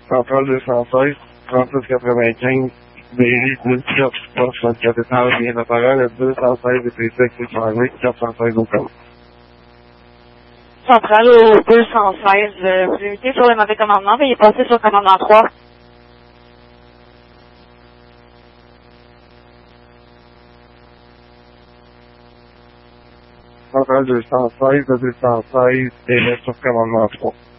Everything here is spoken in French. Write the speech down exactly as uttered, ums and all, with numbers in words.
Centrale deux cent seize, trente-six quatre-vingt-quinze, Berry, dix-sept, soixante-quatre étages, bien appareil, le deux cent seize et P C, c'est changé, quatre cent seize au code. Centrale au deux cent seize, euh, vous avez été sur le mauvais commandement, veuillez passer sur commandement trois. Centrale deux cent seize, le deux cent seize, et là sur commandement trois.